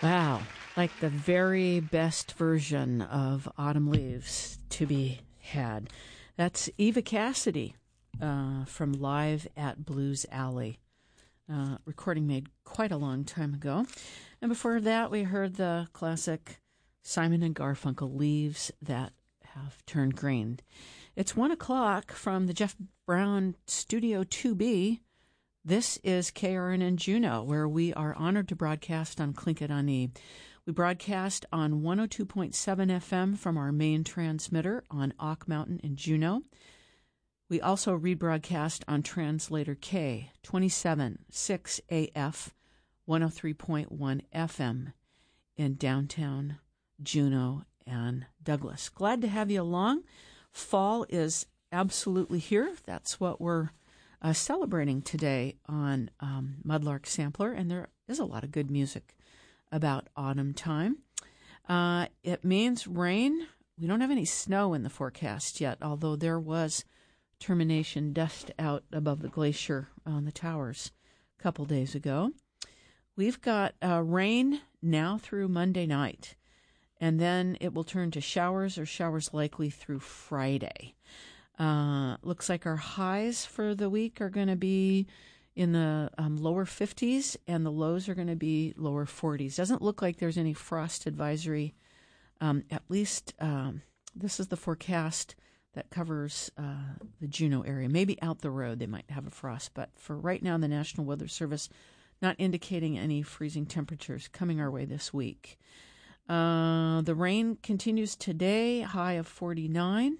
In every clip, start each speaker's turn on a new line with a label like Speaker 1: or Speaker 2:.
Speaker 1: Wow, like the very best version of Autumn Leaves to be had. That's Eva Cassidy from Live at Blues Alley. Recording made quite a long time ago. And before that, we heard the classic Simon and Garfunkel, Leaves That Have Turned Green. It's 1 o'clock from the Jeff Brown Studio 2B. This is KRNN Juneau, where we are honored to broadcast on Tlingit-on-Ee. We broadcast on 102.7 FM from our main transmitter on Auk Mountain in Juneau. We also rebroadcast on Translator K, 27.6 AF, 103.1 FM in downtown Juneau and Douglas. Glad to have you along. Fall is absolutely here. That's what we're celebrating today on Mudlark Sampler, and there is a lot of good music about autumn time. It means rain. We don't have any snow in the forecast yet, although there was termination dust out above the glacier on the towers a couple days ago. We've got rain now through Monday night, and then it will turn to showers or showers likely through Friday. Looks like our highs for the week are going to be in the lower 50s, and the lows are going to be lower 40s. Doesn't look like there's any frost advisory. At least this is the forecast that covers the Juneau area. Maybe out the road they might have a frost, but for right now, the National Weather Service not indicating any freezing temperatures coming our way this week. The rain continues today, high of 49.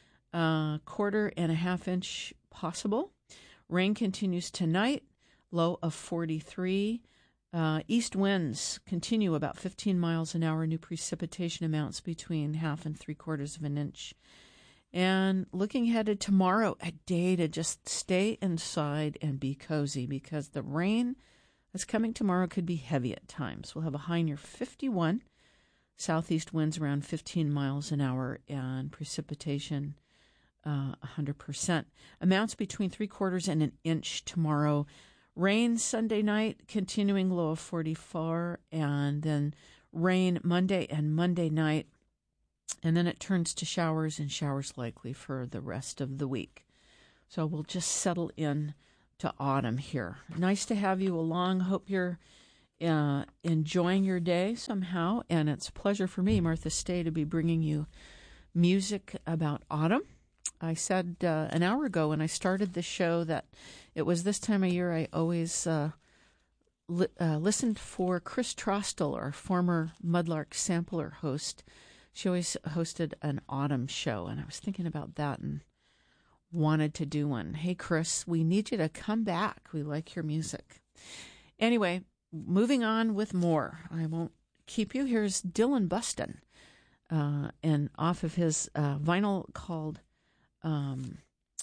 Speaker 1: 1.5 inch possible. Rain continues tonight, low of 43. East winds continue about 15 miles an hour. New precipitation amounts between 1/2 and 3/4 of an inch. And looking ahead to tomorrow, a day to just stay inside and be cozy, because the rain that's coming tomorrow could be heavy at times. We'll have a high near 51. Southeast winds around 15 miles an hour, and precipitation 100%. Amounts between 3/4 and an inch tomorrow. Rain Sunday night, continuing low of 44, and then rain Monday and Monday night. And then it turns to showers, and showers likely for the rest of the week. So we'll just settle in to autumn here. Nice to have you along. Hope you're enjoying your day somehow. And it's a pleasure for me, Martha Stay, to be bringing you music about autumn. I said an hour ago when I started the show that it was this time of year I always listened for Chris Trostel, our former Mudlark Sampler host. She always hosted an autumn show, and I was thinking about that and wanted to do one. Hey, Chris, we need you to come back. We like your music. Anyway, moving on with more. I won't keep you. Here's Dylan Buston, and off of his vinyl called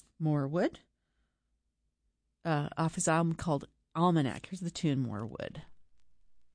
Speaker 1: Morewood, off his album called Almanac. Here's the tune, Morewood.